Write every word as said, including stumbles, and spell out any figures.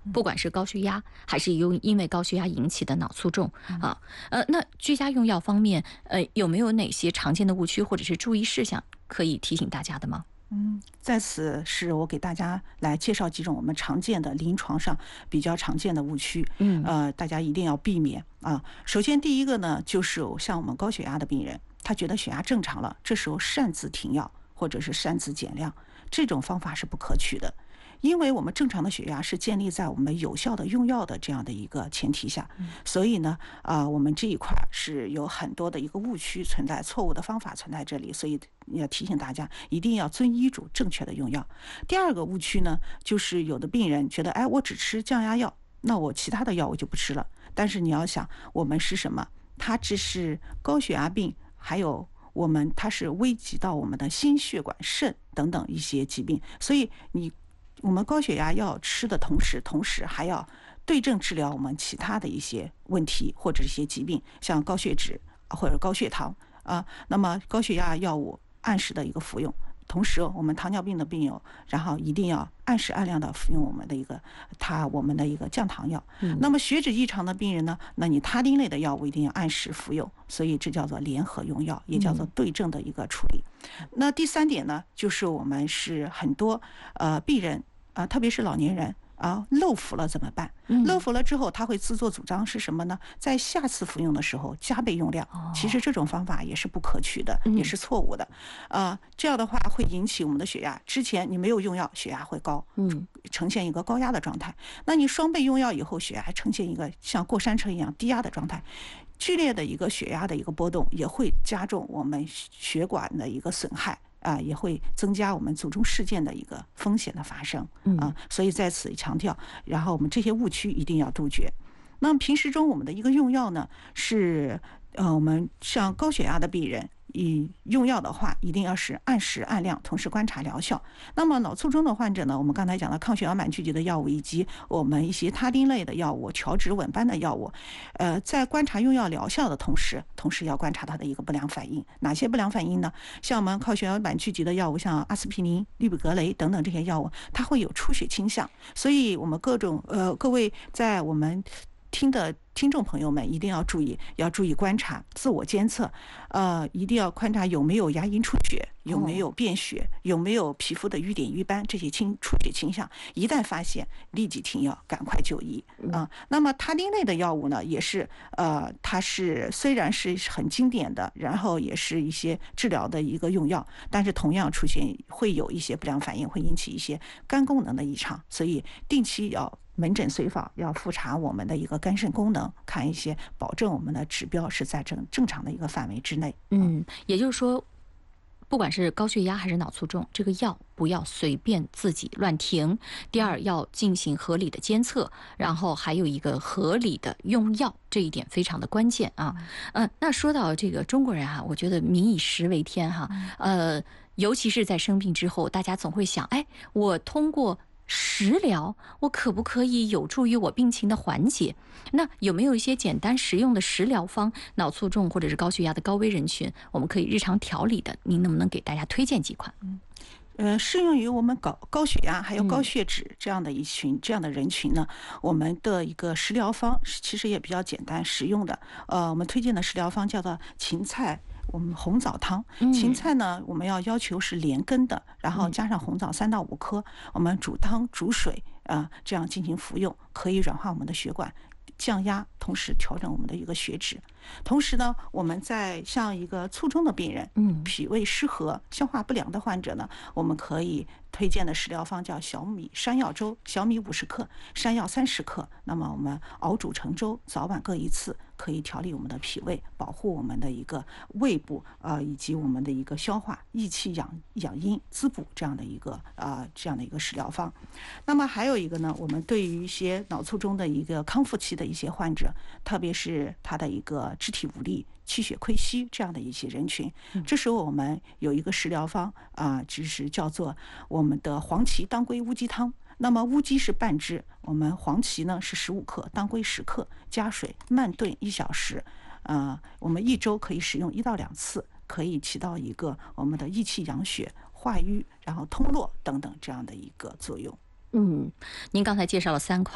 不管是高血压还是因因为高血压引起的脑卒中啊。呃，那居家用药方面，呃，有没有哪些常见的误区或者是注意事项可以提醒大家的吗？ 嗯，在此是我给大家来介绍几种我们常见的临床上比较常见的误区， 嗯， 呃，大家一定要避免啊。首先第一个呢，就是像我们高血压的病人，他觉得血压正常了，这时候擅自停药或者是擅自减量，这种方法是不可取的。因为我们正常的血压是建立在我们有效的用药的这样的一个前提下，所以呢，啊、呃，我们这一块是有很多的一个误区存在，错误的方法存在这里，所以要提醒大家一定要遵医嘱正确的用药。第二个误区呢，就是有的病人觉得，哎，我只吃降压药，那我其他的药我就不吃了。但是你要想，我们是什么？它只是高血压病，还有我们它是危及到我们的心血管、肾等等一些疾病，所以你。我们高血压药吃的同时，同时还要对症治疗我们其他的一些问题或者一些疾病，像高血脂或者高血糖啊。那么高血压药物按时的一个服用，同时我们糖尿病的病友，然后一定要按时按量的服用我们的一个它我们的一个降糖药。 嗯、 那么血脂异常的病人呢，那你他汀类的药物一定要按时服用，所以这叫做联合用药，也叫做对症的一个处理。嗯、那第三点呢，就是我们是很多呃病人啊、呃，特别是老年人。啊，漏服了怎么办？漏服了之后，他会自作主张是什么呢？在下次服用的时候加倍用量。其实这种方法也是不可取的，也是错误的。呃，这样的话会引起我们的血压。之前你没有用药，血压会高， 嗯， 呈现一个高压的状态。那你双倍用药以后，血压呈现一个像过山车一样低压的状态。剧烈的一个血压的一个波动，也会加重我们血管的一个损害。啊，也会增加我们卒中事件的一个风险的发生啊，所以在此强调，然后我们这些误区一定要杜绝。那么平时中我们的一个用药呢，是呃，我们像高血压的病人，以用药的话，一定要是按时按量，同时观察疗效。那么脑卒中的患者呢，我们刚才讲的抗血小板聚集的药物，以及我们一些他汀类的药物、乔治稳班的药物，呃，在观察用药疗效的同时，同时要观察它的一个不良反应。哪些不良反应呢？像我们抗血小板聚集的药物，像阿司匹林、利比格雷等等这些药物，它会有出血倾向。所以我们各种呃，各位在我们听的听众朋友们一定要注意，要注意观察，自我监测，呃，一定要观察有没有牙龈出血，有没有便血，有没有皮肤的瘀点瘀斑这些倾出血倾向。一旦发现，立即停药，赶快就医啊、呃。那么他汀类的药物呢，也是呃，它是虽然是很经典的，然后也是一些治疗的一个用药，但是同样出现会有一些不良反应，会引起一些肝功能的异常，所以定期要门诊随访，要复查我们的一个肝肾功能，看一些保证我们的指标是在正正常的一个范围之内。 嗯，也就是说，不管是高血压还是脑卒中，这个药不要随便自己乱停。第二，要进行合理的监测，然后还有一个合理的用药，这一点非常的关键啊。呃，那说到这个中国人哈、啊，我觉得民以食为天哈、啊，呃，尤其是在生病之后，大家总会想，哎，我通过食疗，我可不可以有助于我病情的缓解？那有没有一些简单实用的食疗方，脑卒中或者是高血压的高危人群，我们可以日常调理的？您能不能给大家推荐几款？ 嗯，呃，适用于我们高高血压还有高血脂这样的一群、嗯、这样的人群呢，我们的一个食疗方其实也比较简单实用的。呃，我们推荐的食疗方叫做芹菜。我们红枣汤，芹菜呢，我们要要求是连根的，然后加上红枣三到五颗，我们煮汤煮水啊、呃，这样进行服用，可以软化我们的血管，降压，同时调整我们的一个血脂。同时呢，我们在像一个卒中的病人，嗯，脾胃失和、消化不良的患者呢，我们可以推荐的食疗方叫小米山药粥，小米五十克，山药三十克。那么我们熬煮成粥，早晚各一次，可以调理我们的脾胃，保护我们的一个胃部呃以及我们的一个消化，益气养养阴滋补这样的一个呃这样的一个食疗方。那么还有一个呢，我们对于一些脑卒中的一个康复期的一些患者，特别是他的一个肢体无力、气血亏虚这样的一些人群，这时候我们有一个食疗方啊，就是叫做我们的黄芪当归乌鸡汤。那么乌鸡是半只，我们黄芪呢是十五克，当归十克，加水慢炖一小时。呃，我们一周可以使用一到两次，可以起到一个我们的益气养血、化瘀，然后通络等等这样的一个作用。 嗯，您刚才介绍了三款。